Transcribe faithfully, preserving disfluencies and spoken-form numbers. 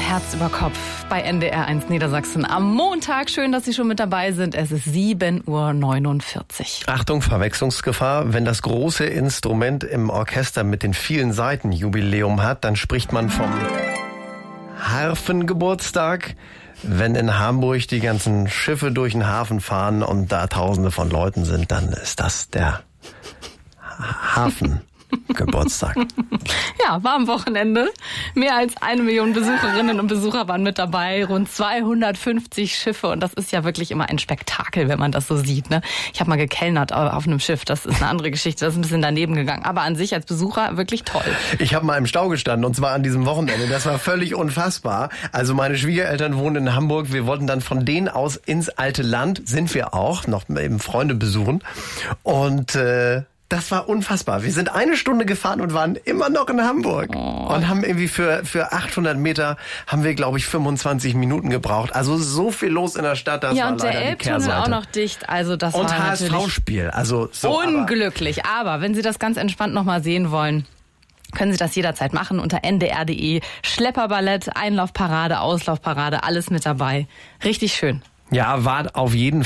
Herz über Kopf bei N D R eins Niedersachsen am Montag. Schön, dass Sie schon mit dabei sind. Es ist sieben Uhr neunundvierzig. Achtung, Verwechslungsgefahr. Wenn das große Instrument im Orchester mit den vielen Saiten Jubiläum hat, dann spricht man vom Harfengeburtstag. Wenn in Hamburg die ganzen Schiffe durch den Hafen fahren und da Tausende von Leuten sind, dann ist das der Hafen. Geburtstag. Ja, war am Wochenende. Mehr als eine Million Besucherinnen und Besucher waren mit dabei. Rund zweihundertfünfzig Schiffe. Und das ist ja wirklich immer ein Spektakel, wenn man das so sieht. Ne? Ich habe mal gekellnert auf einem Schiff. Das ist eine andere Geschichte. Das ist ein bisschen daneben gegangen. Aber an sich als Besucher wirklich toll. Ich habe mal im Stau gestanden und zwar an diesem Wochenende. Das war völlig unfassbar. Also meine Schwiegereltern wohnen in Hamburg. Wir wollten dann von denen aus ins alte Land. Sind wir auch. Noch eben Freunde besuchen. Und äh, das war unfassbar. Wir sind eine Stunde gefahren und waren immer noch in Hamburg. Oh. Und haben irgendwie für für achthundert Meter haben wir, glaube ich, fünfundzwanzig Minuten gebraucht. Also so viel los in der Stadt, das ja, war und leider der die Kehrseite. Elbtunnel auch noch dicht. Also das und war H S V-Spiel. Also so, unglücklich. Aber, aber wenn Sie das ganz entspannt nochmal sehen wollen, können Sie das jederzeit machen unter n d r punkt d e. Schlepperballett, Einlaufparade, Auslaufparade, alles mit dabei. Richtig schön. Ja, war auf jeden Fall.